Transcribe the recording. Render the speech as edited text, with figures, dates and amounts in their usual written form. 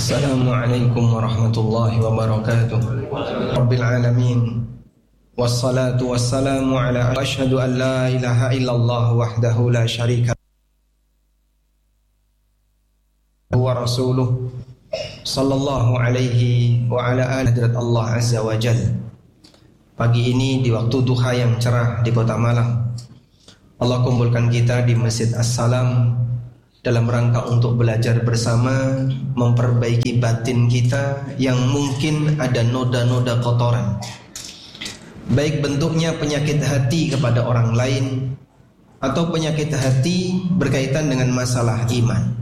Assalamualaikum warahmatullahi wabarakatuh. Rabbil alamin. Wassalatu wassalamu ala asyhadu an la ilaha illallah wahdahu la syarika wa rasuluh sallallahu alaihi wa ala alihi Allah azza wa jalla. Pagi ini di waktu duha yang cerah di kota Malang, Allah kumpulkan kita di Masjid As-Salam dalam rangka untuk belajar bersama, memperbaiki batin kita yang mungkin ada noda-noda kotoran, baik bentuknya penyakit hati kepada orang lain atau penyakit hati berkaitan dengan masalah iman.